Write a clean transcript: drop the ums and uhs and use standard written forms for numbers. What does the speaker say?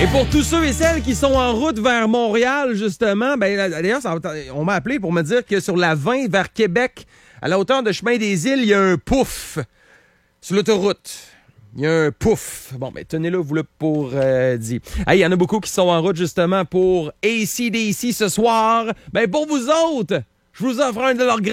Et pour tous ceux et celles qui sont en route vers Montréal, justement, ben d'ailleurs, on m'a appelé pour me dire que sur la 20 vers Québec, à la hauteur de Chemin des Îles, il y a un pouf sur l'autoroute. Il y a un pouf. Bon, ben tenez-le, vous le pour dire. Hey, il y en a beaucoup qui sont en route, justement, pour AC/DC ce soir. Ben pour vous autres, je vous offre un de leurs